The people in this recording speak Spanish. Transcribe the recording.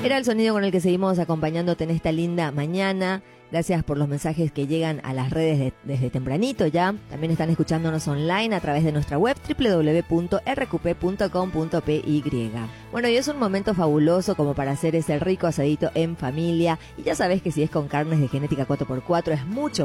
Era el sonido con el que seguimos acompañándote en esta linda mañana. Gracias por los mensajes que llegan a las redes desde tempranito ya. También están escuchándonos online a través de nuestra web www.rqp.com.py. Bueno, y es un momento fabuloso como para hacer ese rico asadito en familia. Y ya sabes que si es con carnes de genética 4x4 es mucho